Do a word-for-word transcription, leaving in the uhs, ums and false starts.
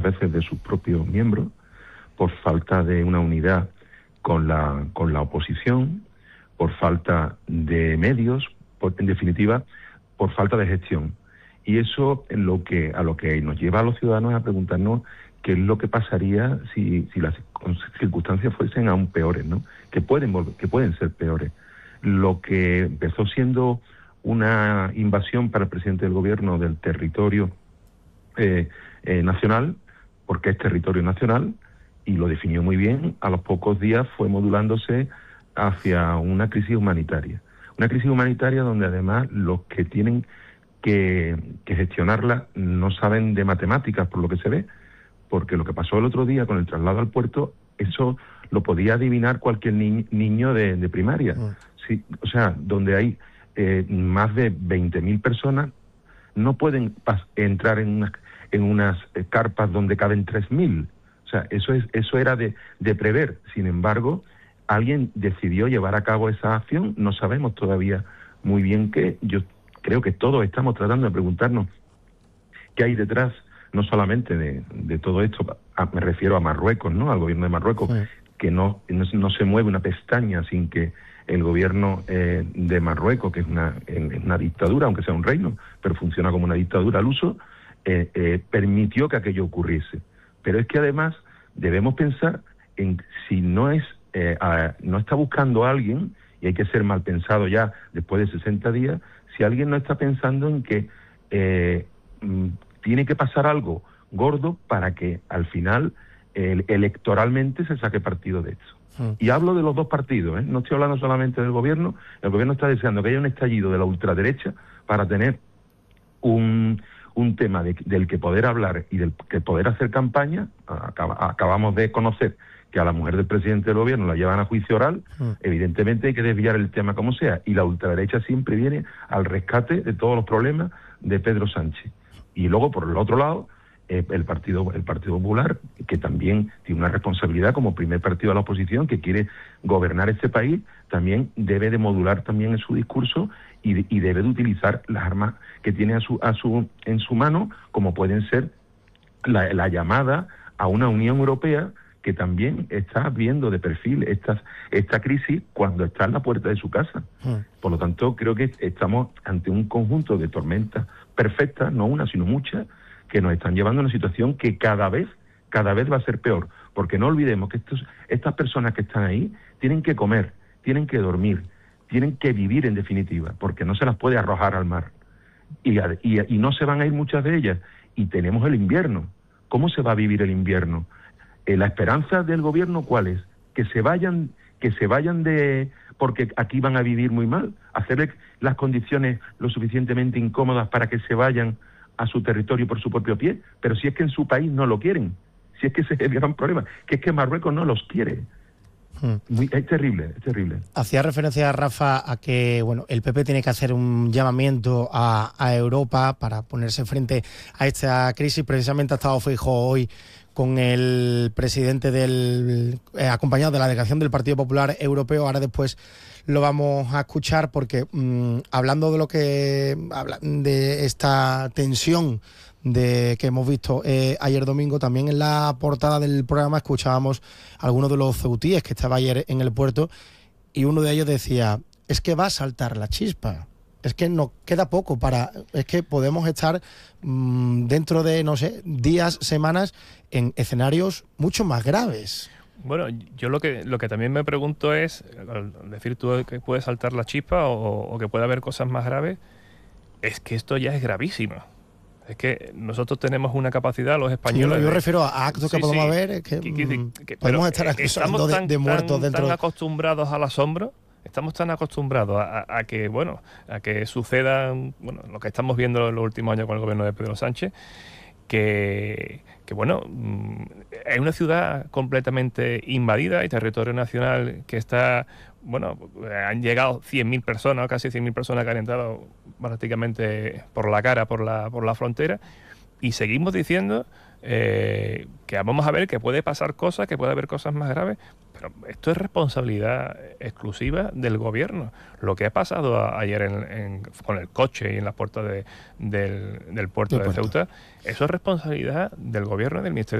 veces de sus propios miembros, por falta de una unidad con la, con la oposición, por falta de medios, por, en definitiva, por falta de gestión. Y eso es lo que, a lo que nos lleva a los ciudadanos a preguntarnos qué es lo que pasaría si, si las circunstancias fuesen aún peores, ¿no? Que pueden volver, que pueden ser peores. Lo que empezó siendo una invasión para el presidente del gobierno del territorio eh, eh, nacional, porque es territorio nacional, y lo definió muy bien, a los pocos días fue modulándose hacia una crisis humanitaria. Una crisis humanitaria donde además los que tienen que, que gestionarla no saben de matemáticas, por lo que se ve, porque lo que pasó el otro día con el traslado al puerto, eso lo podía adivinar cualquier ni, niño de, de primaria. Mm. Sí, o sea, donde hay eh, más de veinte mil personas, no pueden pas- entrar en unas, en unas eh, carpas donde caben tres mil. O sea, eso es eso era de, de prever. Sin embargo, alguien decidió llevar a cabo esa acción, no sabemos todavía muy bien qué. Yo creo que todos estamos tratando de preguntarnos qué hay detrás, no solamente de, de todo esto, a, me refiero a Marruecos, ¿no? Al gobierno de Marruecos, sí, que no, no, no se mueve una pestaña sin que el gobierno eh, de Marruecos, que es una, es una dictadura, aunque sea un reino, pero funciona como una dictadura al uso, eh, eh, permitió que aquello ocurriese. Pero es que además debemos pensar en si no es eh, a, no está buscando a alguien, y hay que ser mal pensado ya después de sesenta días, si alguien no está pensando en que eh, mm, tiene que pasar algo gordo para que al final eh, electoralmente se saque partido de eso. Mm. Y hablo de los dos partidos, ¿eh? No estoy hablando solamente del gobierno. El gobierno está deseando que haya un estallido de la ultraderecha para tener un, un tema de, del que poder hablar y del que poder hacer campaña. Acab, acabamos de conocer que a la mujer del presidente del gobierno la llevan a juicio oral. Mm. Evidentemente hay que desviar el tema como sea, y la ultraderecha siempre viene al rescate de todos los problemas de Pedro Sánchez. Y luego, por el otro lado, eh, el partido el Partido Popular, que también tiene una responsabilidad como primer partido de la oposición, que quiere gobernar este país, también debe de modular también en su discurso y, de, y debe de utilizar las armas que tiene a su, a su, en su mano, como pueden ser la, la llamada a una Unión Europea que también está viendo de perfil esta, esta crisis cuando está en la puerta de su casa. Por lo tanto, creo que estamos ante un conjunto de tormentas perfectas, no una, sino muchas, que nos están llevando a una situación que cada vez, cada vez va a ser peor. Porque no olvidemos que estos, estas personas que están ahí tienen que comer, tienen que dormir, tienen que vivir en definitiva, porque no se las puede arrojar al mar. Y, y, y no se van a ir muchas de ellas. Y tenemos el invierno. ¿Cómo se va a vivir el invierno? Eh, la esperanza del gobierno, ¿cuál es? Que se vayan, que se vayan de, porque aquí van a vivir muy mal, hacerles las condiciones lo suficientemente incómodas para que se vayan a su territorio por su propio pie. Pero si es que en su país no lo quieren, si es que ese es el gran problema, que es que Marruecos no los quiere. Muy, es terrible, es terrible. Hacía referencia, Rafa, a que bueno, el P P tiene que hacer un llamamiento a, a Europa para ponerse frente a esta crisis. Precisamente ha estado Feijóo hoy con el presidente del eh, acompañado de la delegación del Partido Popular Europeo. Ahora después lo vamos a escuchar porque mmm, hablando de lo que habla de esta tensión de que hemos visto eh, ayer domingo, también en la portada del programa escuchábamos a algunos de los ceutíes que estaba ayer en el puerto, y uno de ellos decía, es que va a saltar la chispa, es que nos queda poco para, es que podemos estar mmm, dentro de, no sé, días, semanas, en escenarios mucho más graves. Bueno, yo lo que lo que también me pregunto es, al decir tú que puede saltar la chispa o, o que puede haber cosas más graves, es que esto ya es gravísimo. Es que nosotros tenemos una capacidad, los españoles... Yo, yo refiero a actos que sí, podemos sí, ver, que, que, que, que podemos estar acusando de, de muertos tan, dentro... tan acostumbrados al asombro, estamos tan acostumbrados a, a, a que, bueno, a que suceda, bueno, lo que estamos viendo en los últimos años con el gobierno de Pedro Sánchez, que, que bueno, es una ciudad completamente invadida y territorio nacional que está... Bueno, han llegado cien mil personas, casi cien mil personas que han entrado prácticamente por la cara, por la, por la frontera, y seguimos diciendo eh, que vamos a ver que puede pasar cosas, que puede haber cosas más graves, pero esto es responsabilidad exclusiva del gobierno. Lo que ha pasado a, ayer en, en, con el coche y en las puertas de, del, del puerto de, de Ceuta, eso es responsabilidad del gobierno y del Ministerio